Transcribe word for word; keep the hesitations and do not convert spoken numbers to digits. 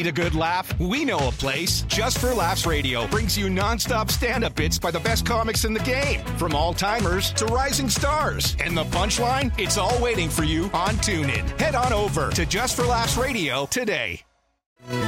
a good laugh? We know a place. Just for Laughs Radio brings you nonstop stand-up bits by the best comics in the game, from all-timers to rising stars. And the punchline? It's all waiting for you on TuneIn. Head on over to Just for Laughs Radio today.